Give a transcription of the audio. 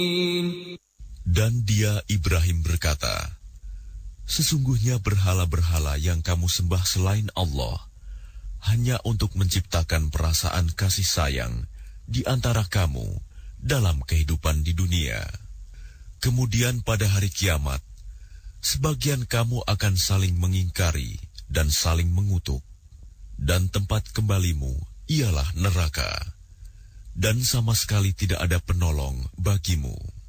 Dan dia Ibrahim berkata, sesungguhnya berhala-berhala yang kamu sembah selain Allah hanya untuk menciptakan perasaan kasih sayang di antara kamu dalam kehidupan di dunia. Kemudian pada hari kiamat, sebagian kamu akan saling mengingkari dan saling mengutuk, dan tempat kembalimu ialah neraka, dan sama sekali tidak ada penolong bagimu.